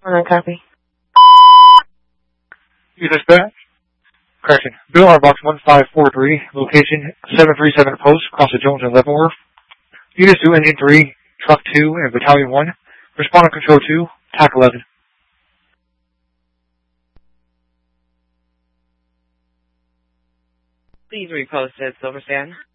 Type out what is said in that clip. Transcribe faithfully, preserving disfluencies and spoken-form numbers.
Alright, copy. You dispatch? Correction. Bill R Box one five four three, location seven three seven Post, across the Jones and Leavenworth. Units two, Engine three, Truck two, and Battalion one. Respond on Control two, T A C eleven. Please repost at Silver Sand.